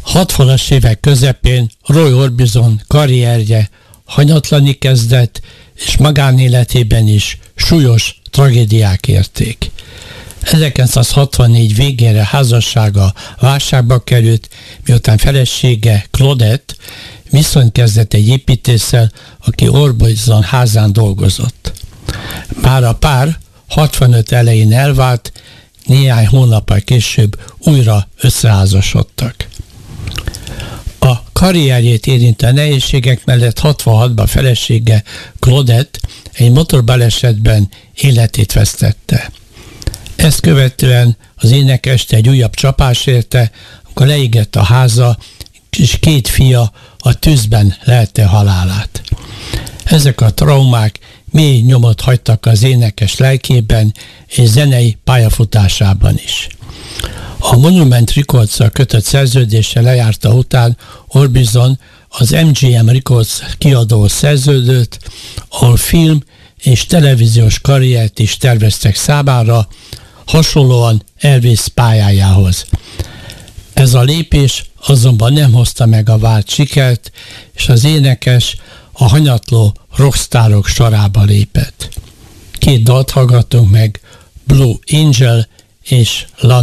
60-as évek közepén Roy Orbison karrierje hanyatlani kezdett, és magánéletében is súlyos tragédiák érték. 1964 végére házassága válságba került, miután felesége Claudette viszonyt kezdett egy építéssel, aki Orbison házán dolgozott. Bár a pár 65 elején elvált, néhány hónappal később újra összeházasodtak. A karrierjét érintő nehézségek mellett 66-ban felesége Claudette egy motorbalesetben életét vesztette. Ezt követően az énekest egy újabb csapás érte, amikor leégett a háza, és 2 fia a tűzben lelte halálát. Ezek a traumák mély nyomot hagytak az énekes lelkében és zenei pályafutásában is. A Monument Records-szal kötött szerződése lejárta után Orbison az MGM Records kiadóhoz szerződött, ahol film és televíziós karriert is terveztek számára, hasonlóan Elvis pályájához. Ez a lépés azonban nem hozta meg a várt sikert, és az énekes a hanyatló rockstárok sorába lépett. 2 dalt hallgatunk meg, Blue Angel és